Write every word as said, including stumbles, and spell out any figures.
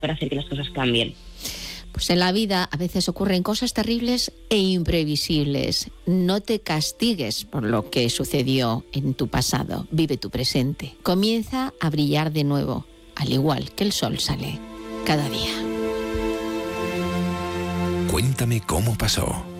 para hacer que las cosas cambien. Pues en la vida a veces ocurren cosas terribles e imprevisibles. No te castigues por lo que sucedió en tu pasado. Vive tu presente. Comienza a brillar de nuevo, al igual que el sol sale cada día. Cuéntame cómo pasó.